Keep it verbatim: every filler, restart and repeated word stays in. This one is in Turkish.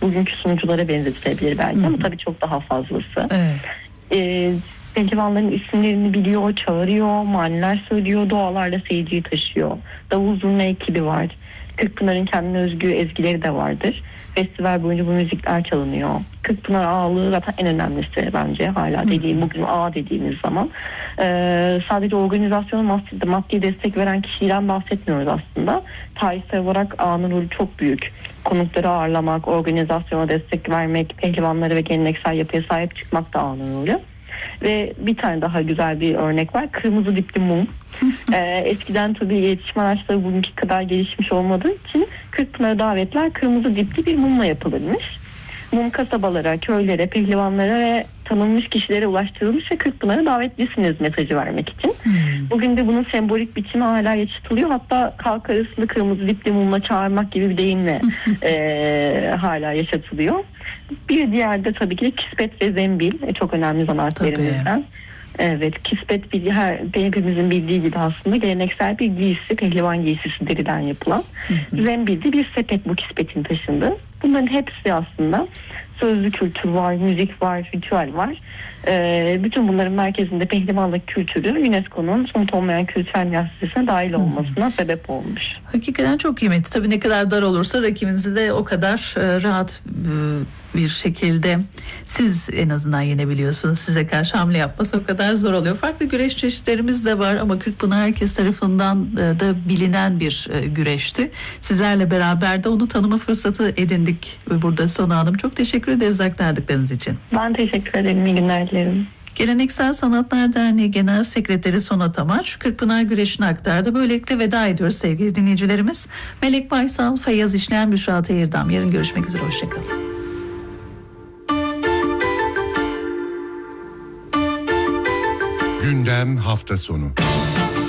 bugünkü sunuculara benzetilebilir belki Hı. ama tabii çok daha fazlası. Evet. Ee, pehlivanların isimlerini biliyor, çağırıyor, maniler söylüyor, dualarla seyirciyi taşıyor. Davul zurna ekibi var. Kırkpınar'ın kendine özgü ezgileri de vardır. Festival boyunca bu müzikler çalınıyor. Kırkpınar ağalığı zaten en önemlisi bence hala dediğim bugün ağa dediğimiz zaman. Ee, sadece organizasyona maddi, maddi destek veren kişiden bahsetmiyoruz aslında. Tarihsel olarak ağanın rolü çok büyük. Konukları ağırlamak, organizasyona destek vermek, pehlivanları ve geleneksel yapıya sahip çıkmak da ağanın rolü. Ve bir tane daha güzel bir örnek var. Kırmızı dipli mum. ee, eskiden tabii iletişim araçları bugünkü kadar gelişmiş olmadığı için Kırkpınar davetler kırmızı dipli bir mumla yapılırmış. Mum kasabalara, köylere, pehlivanlara ve tanınmış kişilere ulaştırılmış ve Kırkpınar'a davetlisiniz mesajı vermek için. Hmm. Bugün de bunun sembolik biçimi hala yaşatılıyor. Hatta halk arasında kırmızı dipli mumla çağırmak gibi bir deyimle e, hala yaşatılıyor. Bir diğer de tabii ki de kispet ve zembil. E, çok önemli zanaatlerimizden. Evet, kispet bir, her, hepimizin bildiği gibi aslında geleneksel bir giysi, pehlivan giysisi deriden yapılan. Zembil de bir sepet bu kispetin taşındığı. Bunların hepsi aslında sözlü kültür var, müzik var, ritüel var. Ee, bütün bunların merkezinde pehlivanlık kültürü UNESCO'nun somut olmayan kültürel miras listesine dahil olmasına hmm. sebep olmuş. Hakikaten çok kıymetli. Tabii ne kadar dar olursa rakibinizi de o kadar e, rahat e, bir şekilde siz en azından yenebiliyorsunuz. Size karşı hamle yapması o kadar zor oluyor. Farklı güreş çeşitlerimiz de var ama Kırkpınar herkes tarafından e, da bilinen bir e, güreşti. Sizlerle beraber de onu tanıma fırsatı edindik burada Sona Hanım. Çok teşekkür ederiz aktardıklarınız için. Ben teşekkür ederim. İyi günler dilerim. Geleneksel Sanatlar Derneği Genel Sekreteri Sonat Amaç, Kırkpınar güreşini aktardı. Böylelikle veda ediyoruz sevgili dinleyicilerimiz. Melek Baysal, Feyyaz İşleyen, Büşra Teyirdam. Yarın görüşmek üzere. Hoşçakalın. Gündem hafta sonu.